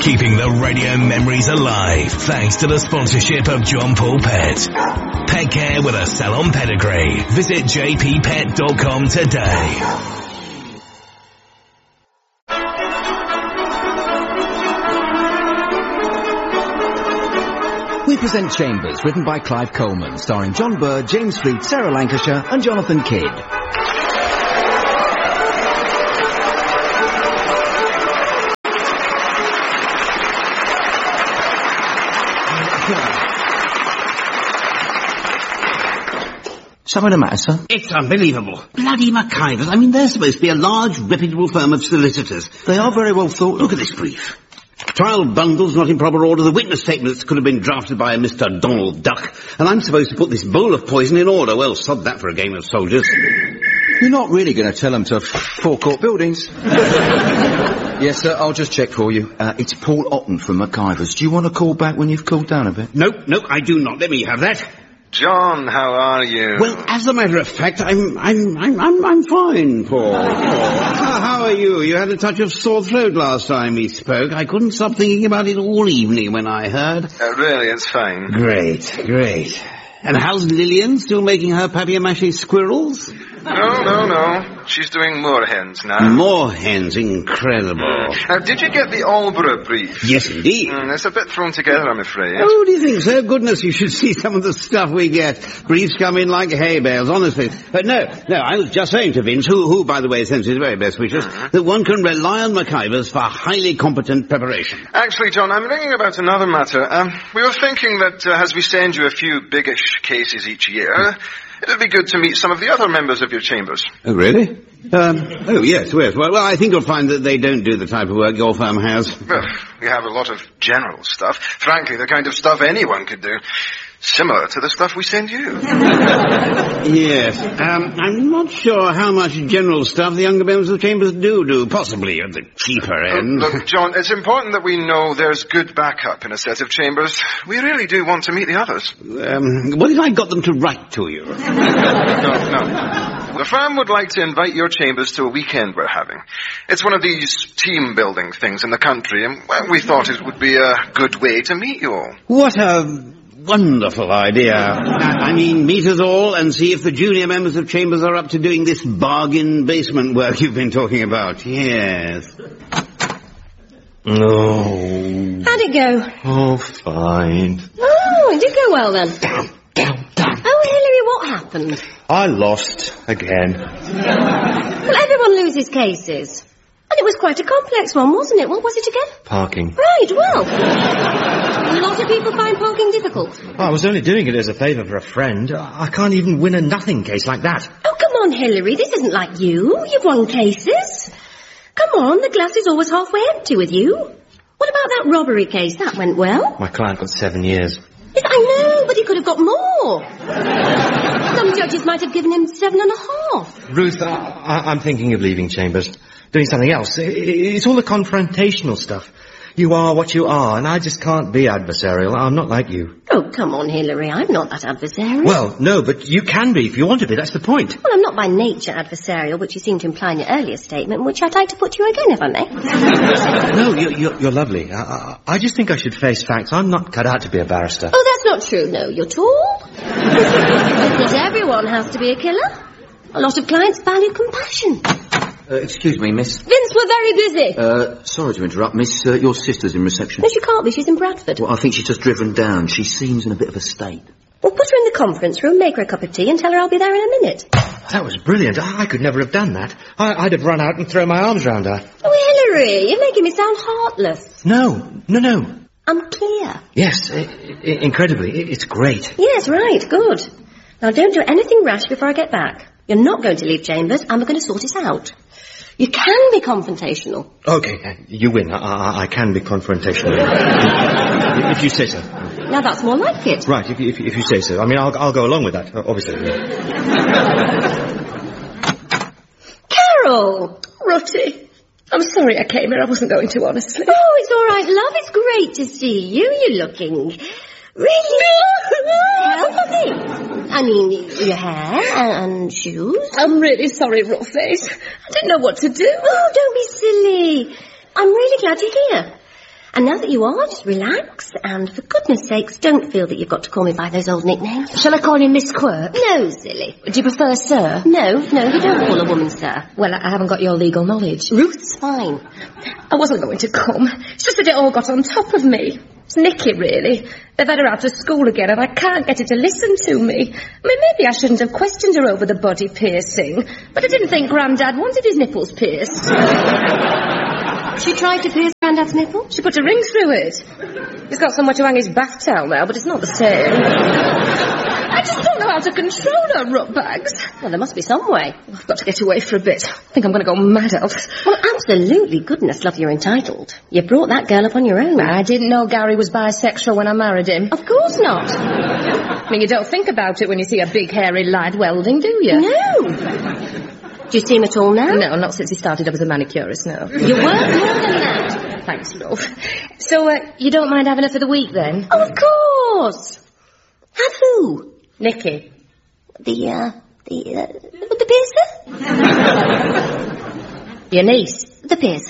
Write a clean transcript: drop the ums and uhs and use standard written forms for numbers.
Keeping the radio memories alive thanks to the sponsorship of John Paul Pet. Pet care with a salon pedigree. Visit jppet.com today. We present Chambers, written by Clive Coleman, starring John Bird, James Fleet, Sarah Lancashire and Jonathan Kidd. Something the matter, sir? It's unbelievable. Bloody McIvers. I mean, they're supposed to be a large, reputable firm of solicitors. They are very well thought. Look at this brief. Trial bundles not in proper order. The witness statements could have been drafted by a Mr. Donald Duck. And I'm supposed to put this bowl of poison in order. Well, sod that for a game of soldiers. You're not really going to tell them to forecourt buildings. Yes, sir, I'll just check for you. It's Paul Otten from McIvers. Do you want to call back when you've cooled down a bit? Nope, I do not. Let me have that. John, how are you? Well, as a matter of fact, I'm fine, Paul. How are you? You had a touch of sore throat last time we spoke. I couldn't stop thinking about it all evening when I heard. Really, it's fine. Great. And how's Lillian? Still making her papier-mâché squirrels? No. She's doing moorhens now. Moorhens, incredible. Now, did you get the Aldborough brief? Yes, indeed. It's a bit thrown together, I'm afraid. Oh, do you think so? Goodness, you should see some of the stuff we get. Briefs come in like hay bales, honestly. But no, I was just saying to Vince, who by the way, sends his very best wishes, that one can rely on McIvers for highly competent preparation. Actually, John, I'm ringing about another matter. We were thinking that as we send you a few biggish cases each year, it would be good to meet some of the other members of your chambers. Oh, really? Yes. Well, I think you'll find that they don't do the type of work your firm has. Well, we have a lot of general stuff. Frankly, the kind of stuff anyone could do. Similar to the stuff we send you. Yes. I'm not sure how much general stuff the younger members of the chambers do. Possibly at the cheaper end. Look, John, it's important that we know there's good backup in a set of chambers. We really do want to meet the others. What if I got them to write to you? No. The firm would like to invite your chambers to a weekend we're having. It's one of these team-building things in the country, and we thought it would be a good way to meet you all. What a wonderful idea. I mean, meet us all and see if the junior members of chambers are up to doing this bargain basement work you've been talking about. Yes. Oh. How'd it go? Oh, fine. Oh, it did go well then. Down. Oh, Hilary, what happened? I lost again. Well, everyone loses cases. And it was quite a complex one, wasn't it? What was it again? Parking. Right, well. A lot of people find parking difficult. I was only doing it as a favour for a friend. I can't even win a nothing case like that. Oh, come on, Hilary, this isn't like you. You've won cases. Come on, the glass is always halfway empty with you. What about that robbery case? That went well. My client got 7 years. Yes, I know, but he could have got more. Some judges might have given him 7.5. Ruth, I'm thinking of leaving Chambers. Doing something else. It's all the confrontational stuff. You are what you are, and I just can't be adversarial. I'm not like you. Oh, come on, Hilary, I'm not that adversarial. Well, no, but you can be if you want to be. That's the point. Well, I'm not by nature adversarial, which you seem to imply in your earlier statement, which I'd like to put to you again, if I may. No, you're lovely. I just think I should face facts. I'm not cut out to be a barrister. Oh, that's not true. No, you're tall. Not everyone has to be a killer. A lot of clients value compassion. Excuse me, miss. Vince, we're very busy. Sorry to interrupt, miss. Your sister's in reception. No, she can't be. She's in Bradford. Well, I think she's just driven down. She seems in a bit of a state. Well, put her in the conference room, make her a cup of tea, and tell her I'll be there in a minute. That was brilliant. I could never have done that. I'd have run out and thrown my arms round her. Oh, Hilary, you're making me sound heartless. No. I'm clear. Yes, incredibly. It's great. Yes, right, good. Now, don't do anything rash before I get back. You're not going to leave Chambers, and we're going to sort it out. You can be confrontational. Okay, you win. I can be confrontational. If you say so. Now that's more like it. Right, if you say so. I mean, I'll go along with that, obviously. Carol! Rotty, I'm sorry I came here. I wasn't going to, honestly. Oh, it's all right, love. It's great to see you. You're looking really healthy. I mean, your hair and shoes. I'm really sorry, Rawface. I didn't know what to do. Oh, don't be silly. I'm really glad you're here. And now that you are, just relax, and for goodness sakes, don't feel that you've got to call me by those old nicknames. Shall I call you Miss Quirk? No, silly. Do you prefer Sir? No, you don't call a woman sir. Well, I haven't got your legal knowledge. Ruth's fine. I wasn't going to come. It's just that it all got on top of me. It's Nicky, really. They've had her out of school again, and I can't get her to listen to me. I mean, maybe I shouldn't have questioned her over the body piercing, but I didn't think Grandad wanted his nipples pierced. She tried to pierce Grandad's nipple? She put a ring through it. He's got somewhere to hang his bath towel now, but it's not the same. I just don't know how to control her rut bags. Well, there must be some way. I've got to get away for a bit. I think I'm going to go mad out. Well, absolutely. Goodness love, you're entitled. You brought that girl up on your own. I didn't know Gary was bisexual when I married him. Of course not. I mean, you don't think about it when you see a big, hairy lad welding, do you? No. Do you see him at all now? No, not since he started up as a manicurist, no. You're worth more than that. Thanks, love. So, you don't mind having her for the week, then? Oh, of course. Have who? Nicky. The piercer? Your niece. The piercer.